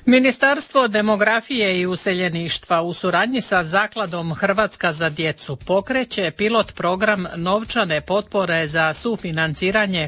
Ministarstvo demografije i useljeništva u suradnji sa Zakladom Hrvatska za djecu pokreće pilot program novčane potpore za sufinanciranje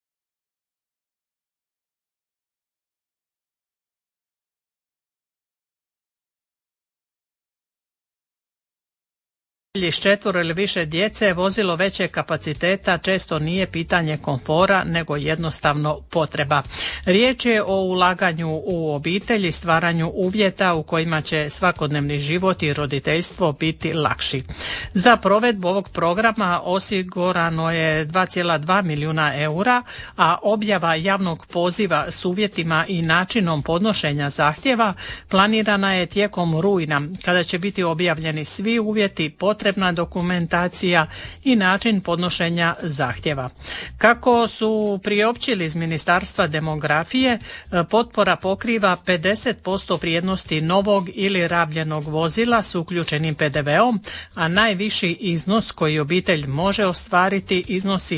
s 4 ili više djece. Vozilo većeg kapaciteta često nije pitanje komfora, nego jednostavno potreba. Riječ je o ulaganju u obitelji, stvaranju uvjeta u kojima će svakodnevni život i roditeljstvo biti lakši. Za provedbu ovog programa osigurano je 2,2 milijuna eura, a objava javnog poziva s uvjetima i načinom podnošenja zahtjeva planirana je tijekom rujna, kada će biti objavljeni svi uvjeti, potrebna dokumentacija i način podnošenja zahtjeva. Kako su priopćili iz Ministarstva demografije, potpora pokriva 50% vrijednosti novog ili rabljenog vozila s uključenim PDV-om, a najviši iznos koji obitelj može ostvariti iznosi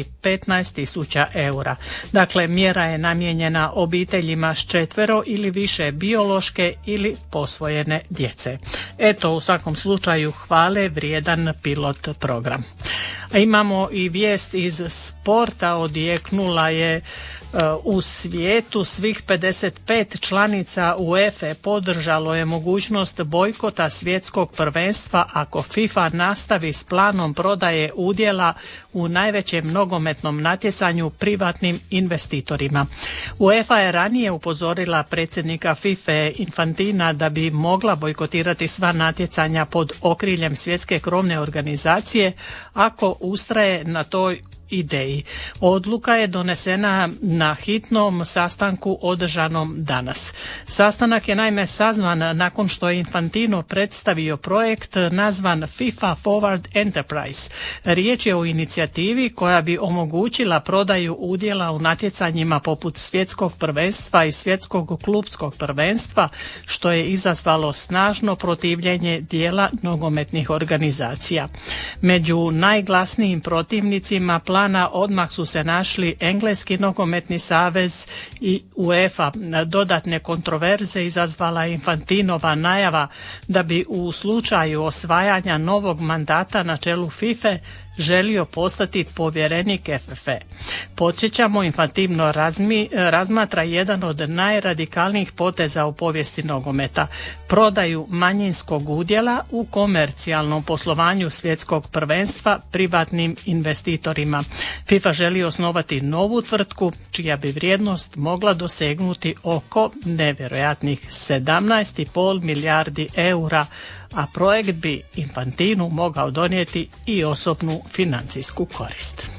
15.000 eura. Dakle, mjera je namijenjena obiteljima s 4 ili više biološke ili posvojene djece. Eto, u svakom slučaju hvale vrijedan pilot program. A imamo i vijest iz sporta. Odjeknula je u svijetu. Svih 55 članica UEFA podržalo je mogućnost bojkota svjetskog prvenstva ako FIFA nastavi s planom prodaje udjela u najvećem nogometnom natjecanju privatnim investitorima. UEFA je ranije upozorila predsjednika FIFA Infantina da bi mogla bojkotirati sva natjecanja pod okriljem svjetske krovne organizacije ako ustraje na toj ideji. Odluka je donesena na hitnom sastanku održanom danas. Sastanak je naime sazvan nakon što je Infantino predstavio projekt nazvan FIFA Forward Enterprise. Riječ je o inicijativi koja bi omogućila prodaju udjela u natjecanjima poput svjetskog prvenstva i svjetskog klupskog prvenstva, što je izazvalo snažno protivljenje dijela nogometnih organizacija. Među najglasnijim protivnicima plana odmah su se našli Engleski nogometni savez i UEFA. Dodatne kontroverze izazvala je Infantinova najava da bi u slučaju osvajanja novog mandata na čelu FIFA želio postati povjerenik FFE. Podsjećamo, Infantino razmatra jedan od najradikalnijih poteza u povijesti nogometa, prodaju manjinskog udjela u komercijalnom poslovanju svjetskog prvenstva privatnim investitorima. FIFA želi osnovati novu tvrtku čija bi vrijednost mogla dosegnuti oko nevjerojatnih 17,5 milijardi eura, a projekt bi Infantinu mogao donijeti i osobnu financijsku korist.